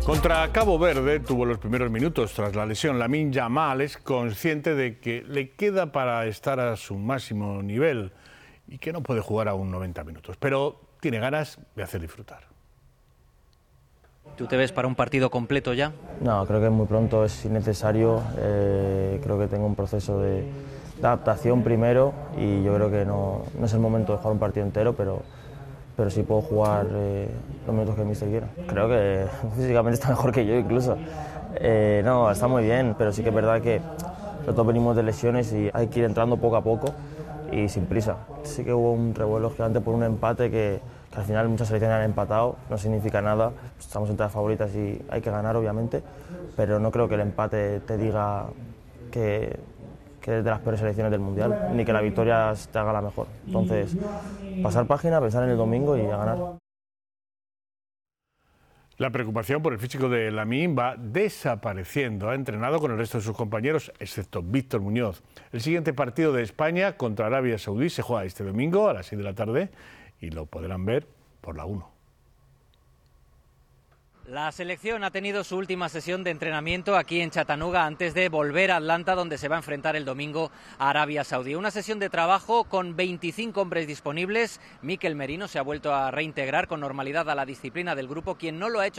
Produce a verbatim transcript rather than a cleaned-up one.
Contra Cabo Verde tuvo los primeros minutos tras la lesión. Lamine Yamal es consciente de que le queda para estar a su máximo nivel y que no puede jugar aún noventa minutos, pero tiene ganas de hacer disfrutar. ¿Tú te ves para un partido completo ya? No, creo que es muy pronto, es innecesario. Eh, creo que tengo un proceso de, de adaptación primero y yo creo que no, no es el momento de jugar un partido entero, pero, pero sí puedo jugar eh, los minutos que el míster quiera. Creo que físicamente está mejor que yo incluso. Eh, no, está muy bien, pero sí que es verdad que nosotros venimos de lesiones y hay que ir entrando poco a poco y sin prisa. Sí que hubo un revuelo gigante por un empate que, que al final muchas selecciones han empatado, no significa nada, estamos entre las favoritas y hay que ganar obviamente, pero no creo que el empate te diga que, que es de las peores selecciones del Mundial, ni que la victoria te haga la mejor. Entonces, pasar página, pensar en el domingo y a ganar. La preocupación por el físico de Lamine va desapareciendo. Ha entrenado con el resto de sus compañeros, excepto Víctor Muñoz. El siguiente partido de España contra Arabia Saudí se juega este domingo a las seis de la tarde y lo podrán ver por la uno. La selección ha tenido su última sesión de entrenamiento aquí en Chattanooga antes de volver a Atlanta, donde se va a enfrentar el domingo a Arabia Saudí. Una sesión de trabajo con veinticinco hombres disponibles. Mikel Merino se ha vuelto a reintegrar con normalidad a la disciplina del grupo. Quien no lo ha hecho